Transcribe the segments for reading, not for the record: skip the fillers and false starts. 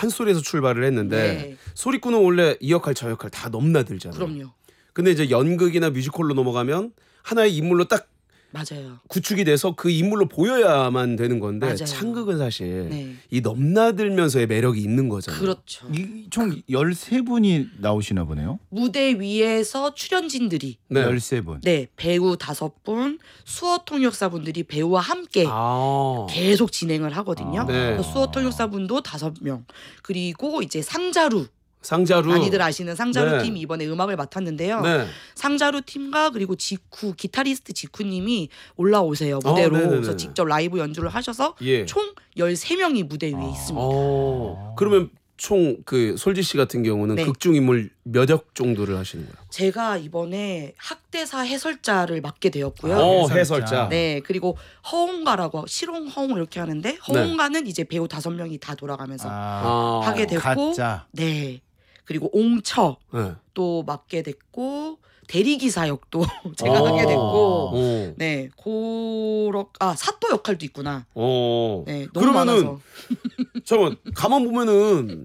판소리에서 출발을 했는데 네. 소리꾼은 원래 이 역할 저 역할 다 넘나들잖아요. 그럼요. 근데 이제 연극이나 뮤지컬로 넘어가면 하나의 인물로 딱 맞아요. 구축이 돼서 그 인물로 보여야만 되는 건데 맞아요. 창극은 사실 네. 이 넘나들면서의 매력이 있는 거잖아요. 그렇죠. 총 13분이 나오시나 보네요. 무대 위에서 출연진들이 네. 13분. 네, 배우 5분, 수어 통역사분들이 배우와 함께 아. 계속 진행을 하거든요. 네. 그래서 수어 통역사분도 5명. 그리고 이제 상자루 상자루. 많이들 아시는 상자루 네. 팀이 이번에 음악을 맡았는데요. 네. 상자루 팀과 그리고 지쿠 기타리스트 지쿠님이 올라오세요 무대로. 네네네. 그래서 직접 라이브 연주를 하셔서 예. 총 13명이 무대 위에 있습니다. 그러면 총 그 솔지 씨 같은 경우는 네. 극중 인물 몇 역 정도를 하시는 거예요? 제가 이번에 학대사 해설자를 맡게 되었고요. 해설자. 네, 그리고 허옹가라고 실홍 허옹 이렇게 하는데 허옹가는 이제 배우 5명이 다 돌아가면서 하게 됐고, 가짜. 네, 그리고 옹처 네. 또 맡게 됐고 대리기사 역도 제가 하게 됐고, 네, 사또 역할도 있구나. 네, 너무 그러면은 많아서. 잠깐 가만 보면은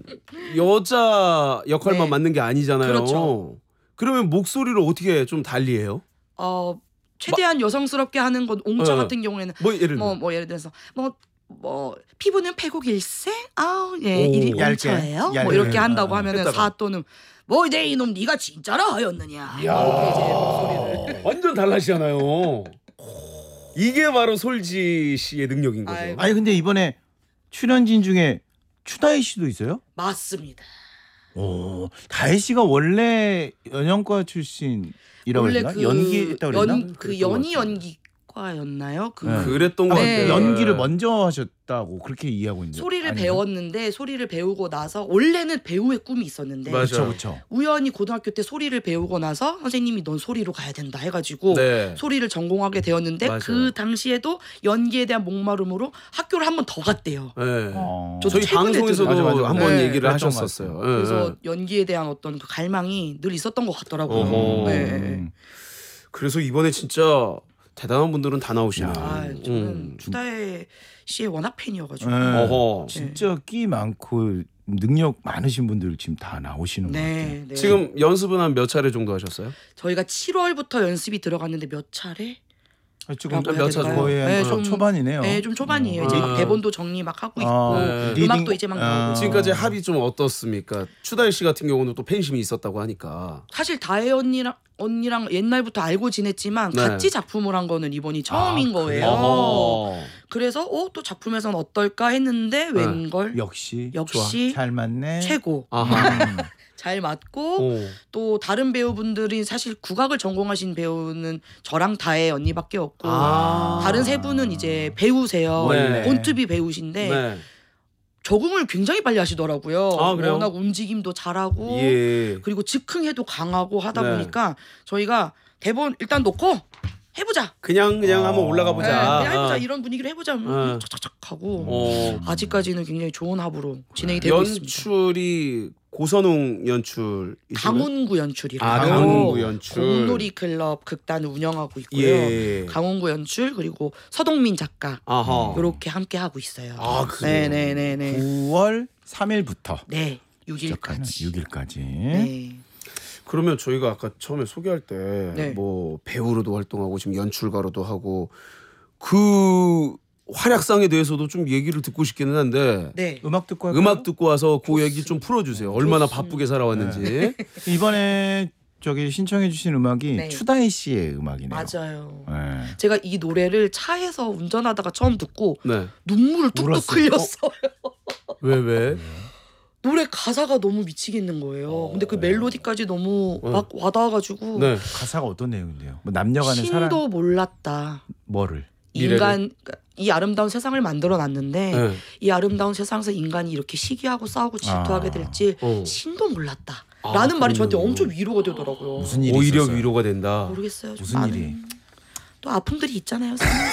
여자 역할만 네. 맡는 게 아니잖아요. 그렇죠. 그러면 목소리를 어떻게 좀 달리해요? 최대한 여성스럽게 하는 건 옹처 네. 같은 경우에는 뭐 예를 들면 뭐 예를 들어서 뭐 피부는 페고길색 오, 예 일이 얇게, 옹처예요 뭐 얇게. 이렇게 한다고 하면은 했다가. 사또는 뭐 이제 이놈 네가 진짜로 하였느냐 이야. 이렇게 이제 목소리를 완전 달라시잖아요. 이게 바로 솔지 씨의 능력인 거죠. 아이고. 아니 근데 이번에 출연진 중에 추다희 씨도 있어요? 맞습니다. 오, 다혜 씨가 원래 연영과 출신이라고 원래 그랬나? 연기했다고 그랬나? 그 연희 연기과였나요? 네. 그랬던 것 네. 같아요. 연기를 먼저 하셨다고 그렇게 이해하고 있는데. 소리를 아닌가? 배웠는데 소리를 배우고 나서 원래는 배우의 꿈이 있었는데 맞아요. 그렇죠, 그렇죠. 우연히 고등학교 때 소리를 배우고 나서 선생님이 넌 소리로 가야 된다 해가지고 네. 소리를 전공하게 되었는데 맞아요. 그 당시에도 연기에 대한 목마름으로 학교를 한 번 더 갔대요. 네. 저도 저희 최근에 방송에서도 맞아. 한번 네. 얘기를 그랬던 하셨었어요. 것 그래서 연기에 대한 어떤 그 갈망이 늘 있었던 것 같더라고요. 어허. 네. 그래서 이번에 진짜 대단한 분들은 다 나오시네요. 저는 추다혜 씨의 워낙 팬이어가지고. 어허. 진짜 끼 많고 능력 많으신 분들 지금 다 나오시는 것 같아요. 네, 네. 지금 연습은 한 몇 차례 정도 하셨어요? 저희가 7월부터 연습이 들어갔는데 몇 차례? 지금 라고 해야 몇 차 될까요? 거의 네, 좀 초반이네요. 네, 좀 초반이에요. 이제 막 대본도 정리 막 하고 있고 네. 음악도 이제 막 나오고. 지금까지 합이 좀 어떻습니까? 추다희 씨 같은 경우는 또 팬심이 있었다고 하니까. 사실 다혜 언니랑 옛날부터 알고 지냈지만 네. 같이 작품을 한 거는 이번이 처음인 거예요. 어허. 그래서 또 작품에선 어떨까 했는데 웬걸 역시 잘 맞네. 최고 아하. 잘 맞고 오. 또 다른 배우분들이 사실 국악을 전공하신 배우는 저랑 다혜 언니밖에 없고 다른 세 분은 이제 배우세요. 네. 본투비 배우신데 네. 적응을 굉장히 빨리 하시더라고요. 아, 그래요? 워낙 움직임도 잘하고 예. 그리고 즉흥해도 강하고 하다 네. 보니까 저희가 대본 일단 놓고 해보자. 그냥 한번 올라가 보자. 네, 그냥 해보자 이런 분위기로 해보자. 착착착 하고 아직까지는 굉장히 좋은 합으로 진행이 되고 있습니다. 연출이 고선웅 연출이시고요. 강훈구 연출이라고 강훈구 연출. 공놀이 클럽 극단을 운영하고 있고요. 예. 강훈구 연출 그리고 서동민 작가 아하. 이렇게 함께 하고 있어요. 아, 그래요? 네네네네. 9월 3일부터 네, 6일까지. 6일까지. 네. 그러면 저희가 아까 처음에 소개할 때 네. 뭐 배우로도 활동하고 지금 연출가로도 하고 그 활약상에 대해서도 좀 얘기를 듣고 싶기는 한데 네. 음악 듣고 할까요? 음악 듣고 와서 그 얘기 좀 풀어주세요. 얼마나 좋습니다. 바쁘게 살아왔는지. 이번에 신청해주신 음악이 네. 추다혜 씨의 음악이네요. 맞아요. 네. 제가 이 노래를 차에서 운전하다가 처음 듣고 네. 눈물을 뚝뚝 울었어요. 흘렸어요. 왜? 노래 가사가 너무 미치겠는 거예요. 근데 그 멜로디까지 너무 막 와닿아가지고 네. 가사가 어떤 내용인데요? 뭐 남녀간의 사랑 신도 몰랐다. 뭐를? 인간 이 아름다운 세상을 만들어놨는데 네. 이 아름다운 세상에서 인간이 이렇게 시기하고 싸우고 질투하게 될지 신도 몰랐다. 라는 말이 저한테 엄청 위로가 되더라고요. 무슨 일이 오히려 있었어요? 위로가 된다. 모르겠어요. 좀 무슨 많은 일이? 또 아픔들이 있잖아요. 살면서.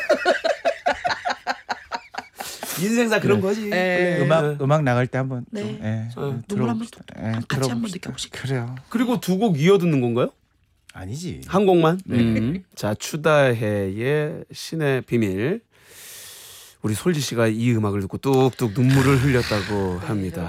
인생사 그런 거지. 네. 음악 나갈 때 한번 네. 좀 예, 눈물 한번 들어봅시다. 같이 한번 들어봅시다. 느껴보시죠. 그래요. 그리고 두 곡 이어 듣는 건가요? 아니지. 한 곡만? 자, 추다혜의 신의 비밀. 우리 솔지 씨가 이 음악을 듣고 뚝뚝 눈물을 흘렸다고 합니다.